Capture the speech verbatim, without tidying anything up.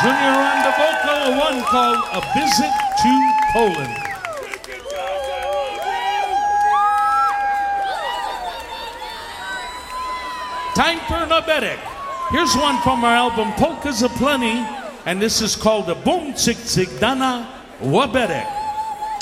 Junior on the vocal, one called A Visit to Poland. Time for Nabedek. Here's one from our album Polkas Aplenty, and this is called the Boom Tsik Tsik Dana Wabedek.